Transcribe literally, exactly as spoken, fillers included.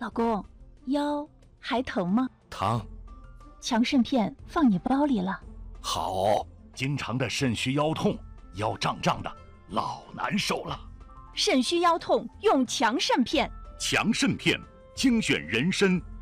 老公，腰还疼吗？ 疼。 强肾片放你包里了。 好，经常的肾虚腰痛，腰胀胀的，老难受了。 肾虚腰痛用强肾片。 强肾片，精选人参